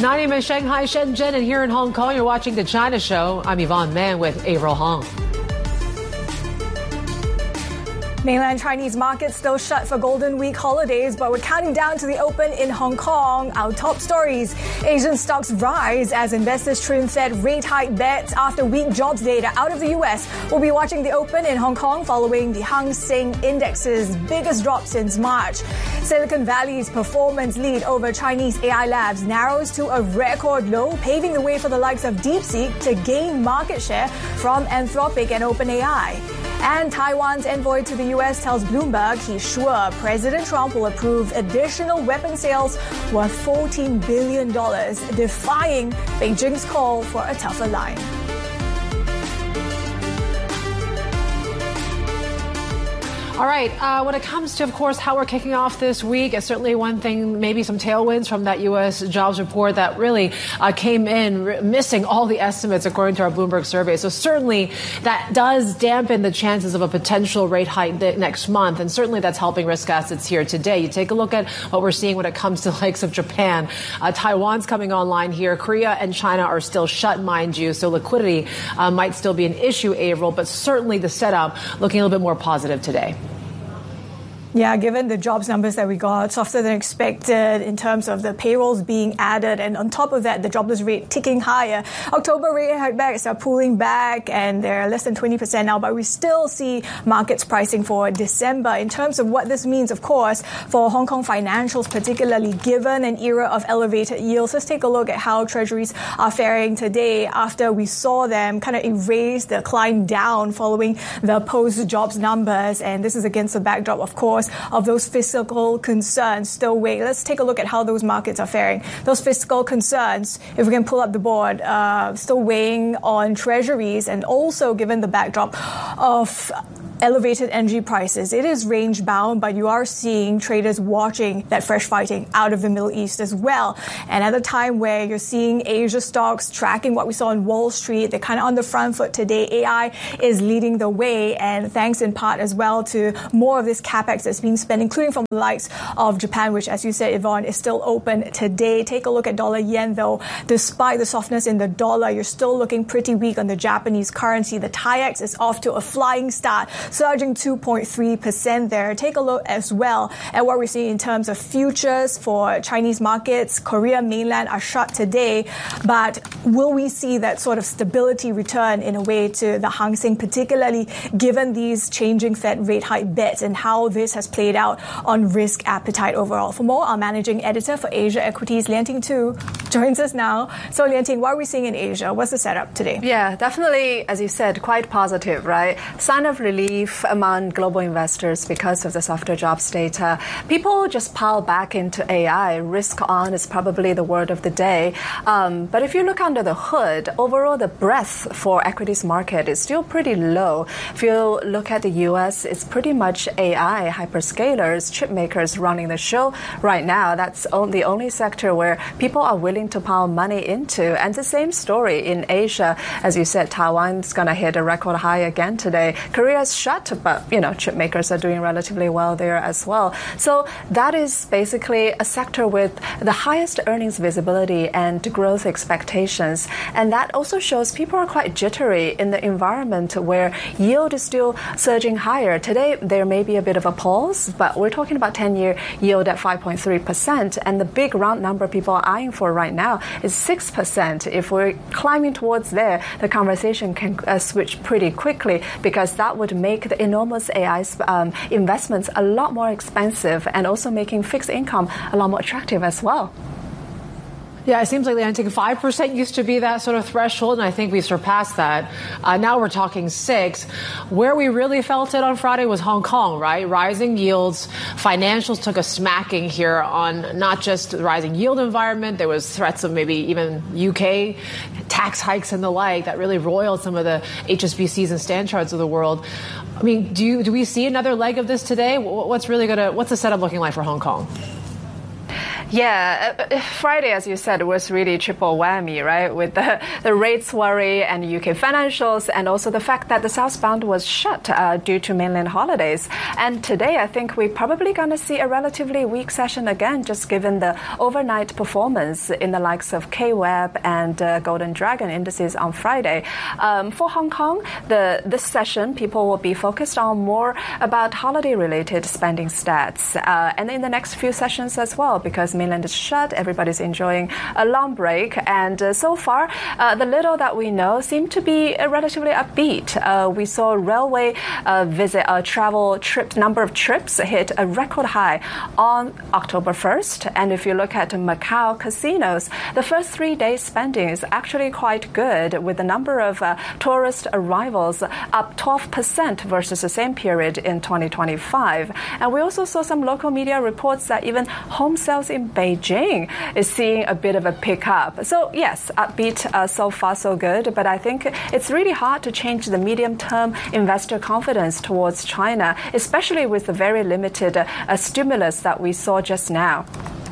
9 a.m. in Shanghai, Shenzhen, and here in Hong Kong, you're watching The China Show. I'm Yvonne Mann with Avril Hong. Mainland Chinese markets still shut for Golden Week holidays, but we're counting down to the open in Hong Kong. Our top stories. Asian stocks rise as investors trim Fed rate hike bets after weak jobs data out of the U.S. We'll be watching the open in Hong Kong following the Hang Seng Index's biggest drop since March. Silicon Valley's performance lead over Chinese AI labs narrows to a record low, paving the way for the likes of DeepSeek to gain market share from Anthropic and OpenAI. And Taiwan's envoy to the U.S. tells Bloomberg he's sure President Trump will approve additional weapon sales worth $14 billion, defying Beijing's call for a tougher line. All right. When it comes to, of course, how we're kicking off this week, it's certainly one thing, maybe some tailwinds from that U.S. jobs report that really came in missing all the estimates according to our Bloomberg survey. So certainly that does dampen the chances of a potential rate hike next month. And certainly that's helping risk assets here today. You take a look at what we're seeing when it comes to the likes of Japan. Taiwan's coming online here. Korea and China are still shut, mind you. So liquidity might still be an issue, Avril, but certainly the setup looking a little bit more positive today. Yeah, given the jobs numbers that we got, softer than expected in terms of the payrolls being added, and on top of that, the jobless rate ticking higher. October rate hikebacks are pulling back, and they're less than 20% now, but we still see markets pricing for December. In terms of what this means, of course, for Hong Kong financials, particularly given an era of elevated yields, let's take a look at how treasuries are faring today after we saw them kind of erase the climb down following the post-jobs numbers, and this is against the backdrop, of course, of those fiscal concerns still weighing. Let's take a look at how those markets are faring. Those fiscal concerns, if we can pull up the board, still weighing on treasuries, and also given the backdrop of elevated energy prices. It is range bound, but you are seeing traders watching that fresh fighting out of the Middle East as well. And at a time where you're seeing Asia stocks tracking what we saw in Wall Street, they're kind of on the front foot today. AI is leading the way, and thanks in part as well to more of this capex that's being spent, including from the likes of Japan, which, as you said, Yvonne, is still open today. Take a look at dollar yen, though. Despite the softness in the dollar, you're still looking pretty weak on the Japanese currency. The TAIEX is off to a flying start, surging 2.3% there. Take a look as well at what we're seeing in terms of futures for Chinese markets. Korea mainland are shut today, but will we see that sort of stability return in a way to the Hang Seng, particularly given these changing Fed rate hike bets and how this has played out on risk appetite overall? For more, our managing editor for Asia Equities, Lian Ting Tu, joins us now. So Lian Ting, what are we seeing in Asia? What's the setup today? Yeah, definitely, as you said, quite positive, right? Sign of relief among global investors because of the softer jobs data. People just pile back into AI. Risk on is probably the word of the day. But if you look under the hood, overall the breadth for equities market is still pretty low. If you look at the US, it's pretty much AI, hyperscalers, chip makers running the show right now. That's the only sector where people are willing to pile money into. And the same story in Asia. As you said, Taiwan's going to hit a record high again today. Korea's shut, but, chip makers are doing relatively well there as well. So that is basically a sector with the highest earnings visibility and growth expectations. And that also shows people are quite jittery in the environment where yield is still surging higher. Today, there may be a bit of a pause, but we're talking about 10-year yield at 5.3%. And the big round number people are eyeing for right now is 6%. If we're climbing towards there, the conversation can switch pretty quickly, because that would make the enormous AI investments a lot more expensive, and also making fixed income a lot more attractive as well. Yeah, it seems like the 5% used to be that sort of threshold, and I think we surpassed that. Now we're talking 6%. Where we really felt it on Friday was Hong Kong, right? Rising yields. Financials took a smacking here on not just the rising yield environment. There was threats of maybe even UK tax hikes and the like that really roiled some of the HSBCs and Stand Charts of the world. I mean, do we see another leg of this today? What's the setup looking like for Hong Kong? Yeah, Friday, as you said, was really triple whammy, right? With the rates worry and UK financials, and also the fact that the southbound was shut due to mainland holidays. And today, I think we're probably going to see a relatively weak session again, just given the overnight performance in the likes of KWEB and Golden Dragon indices on Friday. For Hong Kong, this session, people will be focused on more about holiday-related spending stats, and in the next few sessions as well, because mainland is shut, everybody's enjoying a long break, and so far, the little that we know seem to be relatively upbeat. We saw railway travel trip number of trips hit a record high on October 1st, and if you look at Macau casinos, the first 3 days spending is actually quite good, with the number of tourist arrivals up 12% versus the same period in 2025. And we also saw some local media reports that even home sales in Beijing is seeing a bit of a pickup. So yes, upbeat, so far so good, but I think it's really hard to change the medium-term investor confidence towards China, especially with the very limited stimulus that we saw just now.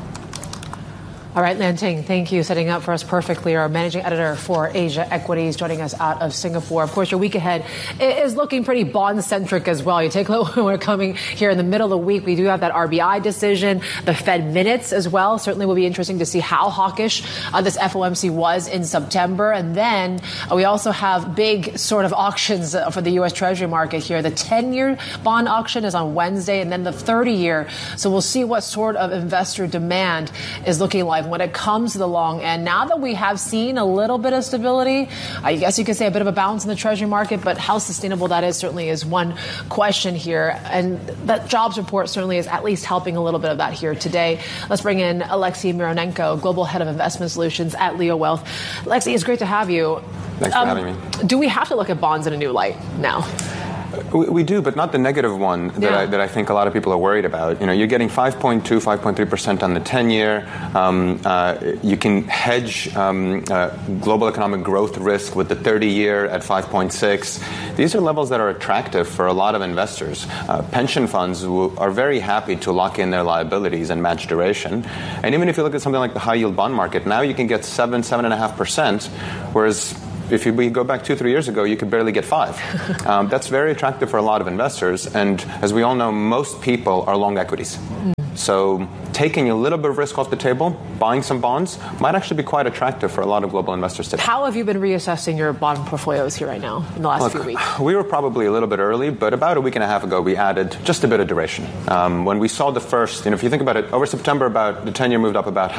All right, Lan Ting, thank you. Setting up for us perfectly. Our managing editor for Asia Equities joining us out of Singapore. Of course, your week ahead is looking pretty bond-centric as well. You take a look when we're coming here in the middle of the week. We do have that RBI decision, the Fed minutes as well. Certainly will be interesting to see how hawkish this FOMC was in September. And then we also have big sort of auctions for the U.S. Treasury market here. The 10-year bond auction is on Wednesday, and then the 30-year. So we'll see what sort of investor demand is looking like when it comes to the long end. Now that we have seen a little bit of stability, I guess you could say a bit of a bounce in the Treasury market, but how sustainable that is certainly is one question here. And that jobs report certainly is at least helping a little bit of that here today. Let's bring in Alexei Mironenko, Global Head of Investment Solutions at Leo Wealth. Alexei, it's great to have you. Thanks for having me. Do we have to look at bonds in a new light now? We do, but not the negative one that I think a lot of people are worried about. You know, you're getting 5.2, 5.3% on the 10-year. You can hedge global economic growth risk with the 30-year at 5.6. These are levels that are attractive for a lot of investors. Pension funds are very happy to lock in their liabilities and match duration. And even if you look at something like the high-yield bond market, now you can get 7.5%, whereas if we go back 2-3 years ago, you could barely get 5. That's very attractive for a lot of investors. And as we all know, most people are long equities. So taking a little bit of risk off the table, buying some bonds, might actually be quite attractive for a lot of global investors today. How have you been reassessing your bond portfolios here right now in the last few weeks? We were probably a little bit early, but about a week and a half ago, we added just a bit of duration. When we saw the first, if you think about it, over September, about the 10-year moved up about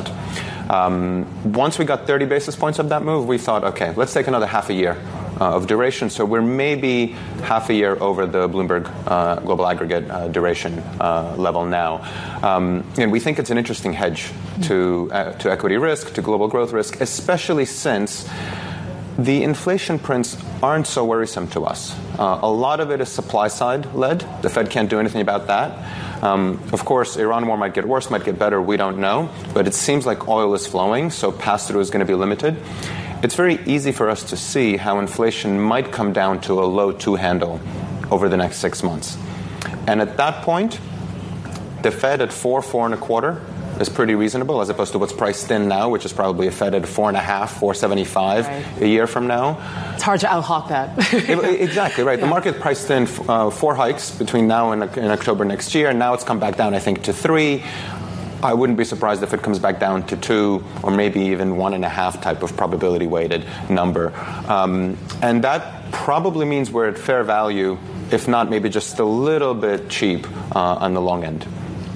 0.5%. Once we got 30 basis points of that move, we thought, okay, let's take another half a year of duration. So we're maybe half a year over the Bloomberg Global Aggregate duration level now. And we think it's an interesting hedge to equity risk, to global growth risk, especially since the inflation prints aren't so worrisome to us. A lot of it is supply side led. The Fed can't do anything about that. Of course, Iran war might get worse, might get better. We don't know. But it seems like oil is flowing, so pass-through is going to be limited. It's very easy for us to see how inflation might come down to a low 2 handle over the next 6 months. And at that point, the Fed at 4.25 is pretty reasonable, as opposed to what's priced in now, which is probably a Fed at 4.5, 4.75 a year from now. It's hard to out-hawk that. Exactly, right. Yeah. The market priced in 4 hikes between now and October next year. Now it's come back down, I think, to 3. I wouldn't be surprised if it comes back down to 2 or maybe even 1.5 type of probability-weighted number. And that probably means we're at fair value, if not maybe just a little bit cheap on the long end.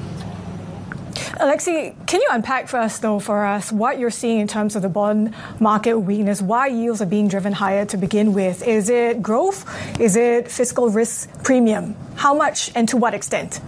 Alexei, can you unpack for us what you're seeing in terms of the bond market weakness? Why yields are being driven higher to begin with? Is it growth? Is it fiscal risk premium? How much and to what extent?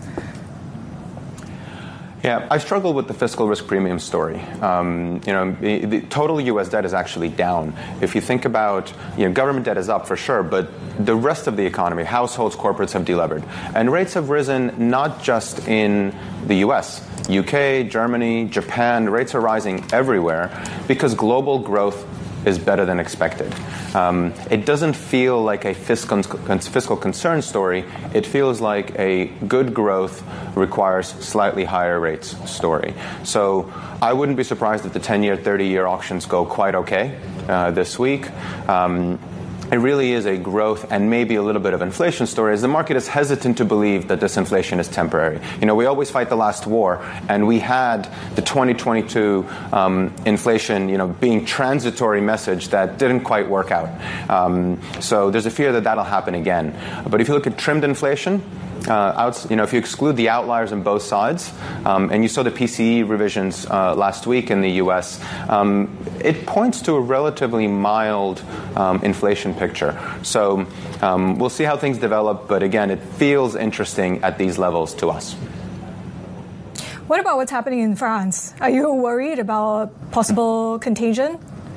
Yeah, I struggle with the fiscal risk premium story. The total U.S. debt is actually down. If you think about, government debt is up for sure, but the rest of the economy, households, corporates have delevered. And rates have risen not just in the U.S., UK, Germany, Japan, rates are rising everywhere because global growth is better than expected. It doesn't feel like a fiscal concern story. It feels like a good growth requires slightly higher rates story. So I wouldn't be surprised if the 10-year, 30-year auctions go quite okay this week. It really is a growth and maybe a little bit of inflation story, as the market is hesitant to believe that this inflation is temporary. We always fight the last war, and we had the 2022 inflation, being transitory message that didn't quite work out. So there's a fear that that'll happen again. But if you look at trimmed inflation, if you exclude the outliers on both sides, and you saw the PCE revisions last week in the U.S., it points to a relatively mild inflation picture. So we'll see how things develop, but again, it feels interesting at these levels to us. What about what's happening in France? Are you worried about possible contagion?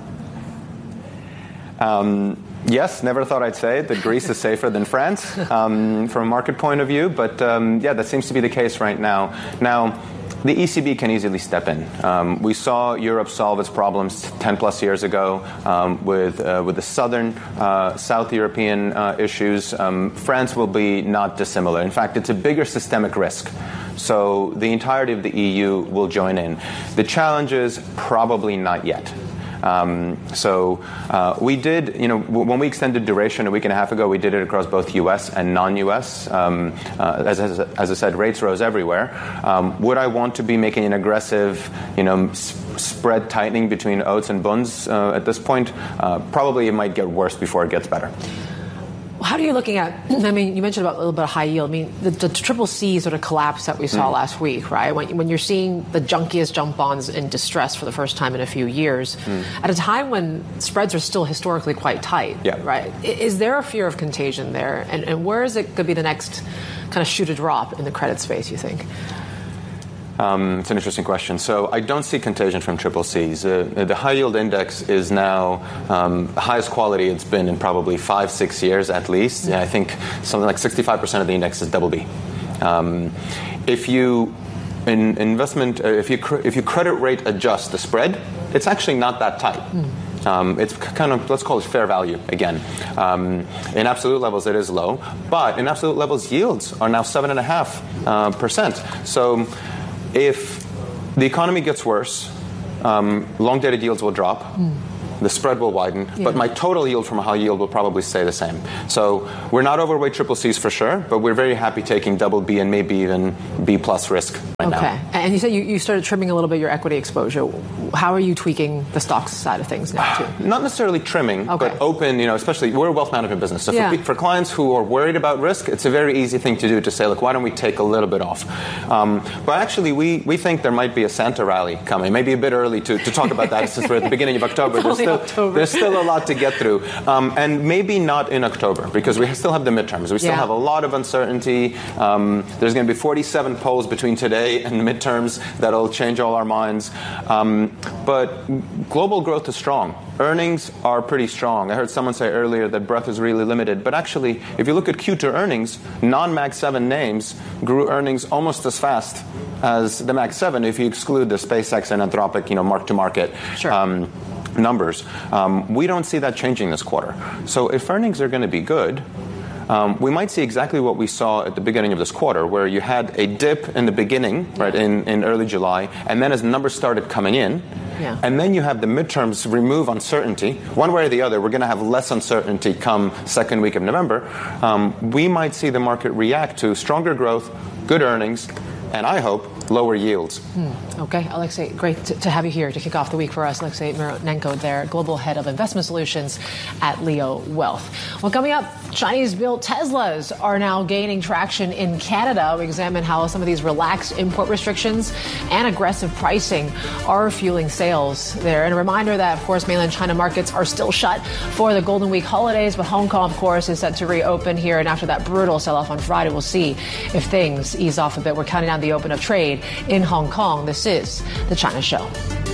Yes, never thought I'd say it, that Greece is safer than France from a market point of view. But that seems to be the case right now. Now, the ECB can easily step in. We saw Europe solve its problems 10 plus years ago with the South European issues. France will be not dissimilar. In fact, it's a bigger systemic risk. So the entirety of the EU will join in. The challenge is probably not yet. We did, when we extended duration a week and a half ago, we did it across both U.S. and non-U.S. As I said, rates rose everywhere. Would I want to be making an aggressive, spread tightening between oats and buns at this point? Probably it might get worse before it gets better. How are you looking at, you mentioned about a little bit of high yield. The triple C sort of collapse that we saw last week, right? When you're seeing the junkiest jump bonds in distress for the first time in a few years, at a time when spreads are still historically quite tight, right? Is there a fear of contagion there? And where is it going to be the next kind of shoe to drop in the credit space, you think? It's an interesting question. So I don't see contagion from triple Cs. The high yield index is now the highest quality it's been in probably 5-6 years at least. I think something like 65% of the index is double B. If you credit rate adjust the spread, it's actually not that tight. It's kind of, let's call it fair value again. In absolute levels, it is low, but in absolute levels, yields are now 7.5%. So if the economy gets worse, long-dated yields will drop, the spread will widen, but my total yield from a high yield will probably stay the same. So we're not overweight triple Cs for sure, but we're very happy taking double B and maybe even B plus risk right now. Okay. And you said you started trimming a little bit your equity exposure. How are you tweaking the stocks side of things now, too? Not necessarily trimming, but open, especially we're a wealth management business. So for clients who are worried about risk, it's a very easy thing to do to say, look, why don't we take a little bit off? But actually, we think there might be a Santa rally coming. Maybe a bit early to talk about that since we're at the beginning of October. There's still a lot to get through. And maybe not in October, because we still have the midterms. We still have a lot of uncertainty. There's going to be 47 polls between today and midterms that'll change all our minds. But global growth is strong. Earnings are pretty strong. I heard someone say earlier that breadth is really limited. But actually, if you look at Q2 earnings, non-Mag 7 names grew earnings almost as fast as the Mag 7 if you exclude the SpaceX and Anthropic, mark-to-market numbers. We don't see that changing this quarter. So if earnings are going to be good, we might see exactly what we saw at the beginning of this quarter, where you had a dip in the beginning, right, in early July, and then as the numbers started coming in, and then you have the midterms remove uncertainty. One way or the other, we're going to have less uncertainty come second week of November. We might see the market react to stronger growth, good earnings, and I hope lower yields. Okay, Alexei, great to have you here to kick off the week for us. Alexei Mironenko there, Global Head of Investment Solutions at Leo Wealth. Well, coming up, Chinese-built Teslas are now gaining traction in Canada. We examine how some of these relaxed import restrictions and aggressive pricing are fueling sales there. And a reminder that, of course, mainland China markets are still shut for the Golden Week holidays, but Hong Kong, of course, is set to reopen here. And after that brutal sell-off on Friday, we'll see if things ease off a bit. We're counting down the open of trade in Hong Kong. This is The China Show.